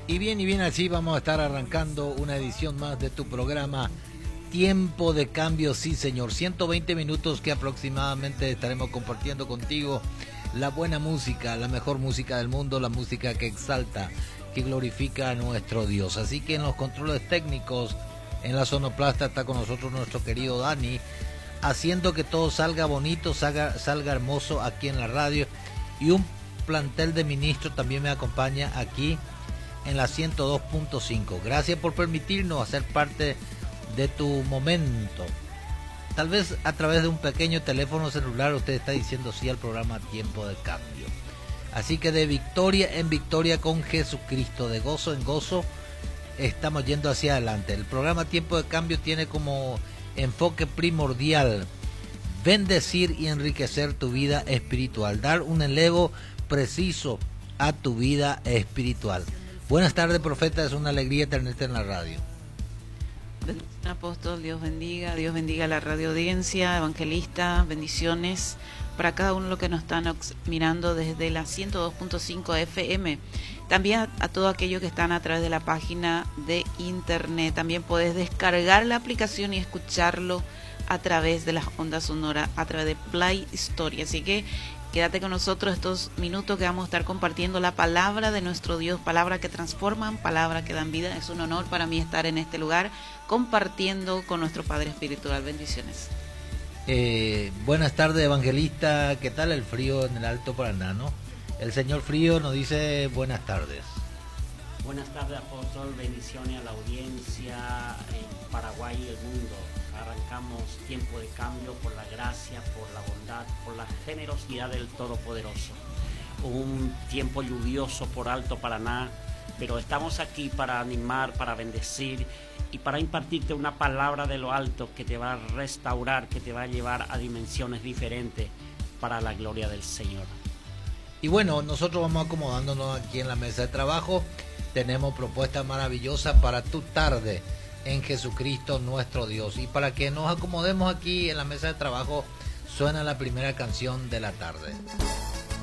Y bien, así vamos a estar arrancando una edición más de tu programa Tiempo de Cambio, sí señor, 120 minutos que aproximadamente estaremos compartiendo contigo la buena música, la mejor música del mundo, la música que exalta, que glorifica a nuestro Dios. Así que en los controles técnicos, en la sonoplasta está con nosotros nuestro querido Dani, haciendo que todo salga bonito, salga hermoso aquí en la radio, y un plantel de ministros también me acompaña aquí en la 102.5. Gracias por permitirnos hacer parte de tu momento. Tal vez a través de un pequeño teléfono celular usted está diciendo sí al programa Tiempo de Cambio. Así que de victoria en victoria con Jesucristo, de gozo en gozo, estamos yendo hacia adelante. El programa Tiempo de Cambio tiene como enfoque primordial bendecir y enriquecer tu vida espiritual, dar un elevo preciso a tu vida espiritual. Buenas tardes, profeta, es una alegría tenerte en la radio. Apóstol, Dios bendiga a la radio audiencia, evangelista, bendiciones para cada uno de los que nos están mirando desde la 102.5 FM. También a todos aquellos que están a través de la página de internet. También podés descargar la aplicación y escucharlo a través de las ondas sonoras, a través de Play Story. Así que quédate con nosotros estos minutos que vamos a estar compartiendo la palabra de nuestro Dios, palabra que transforman, palabra que dan vida. Es un honor para mí estar en este lugar compartiendo con nuestro Padre Espiritual. Bendiciones. Buenas tardes, evangelista. ¿Qué tal el frío en el Alto Paraná, no? El señor Frío nos dice buenas tardes. Buenas tardes, apóstol. Bendiciones a la audiencia en Paraguay y el mundo. Arrancamos Tiempo de Cambio por la gracia, por la bondad, por la generosidad del Todopoderoso. Un tiempo lluvioso por Alto Paraná, pero estamos aquí para animar, para bendecir y para impartirte una palabra de lo alto que te va a restaurar, que te va a llevar a dimensiones diferentes para la gloria del Señor. Y bueno, nosotros vamos acomodándonos aquí en la mesa de trabajo. Tenemos propuestas maravillosas para tu tarde en Jesucristo nuestro Dios. Y para que nos acomodemos aquí en la mesa de trabajo, suena la primera canción de la tarde.